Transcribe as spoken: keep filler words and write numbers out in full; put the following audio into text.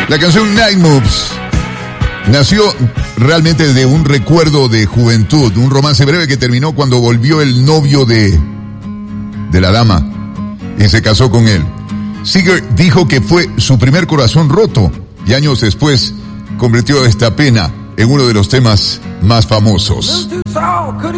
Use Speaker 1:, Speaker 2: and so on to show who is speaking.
Speaker 1: La canción Night Moves nació realmente de un recuerdo de juventud, un romance breve que terminó cuando volvió el novio de, de la dama y se casó con él. Seeger dijo que fue su primer corazón roto y años después convirtió esta pena en uno de los temas más famosos.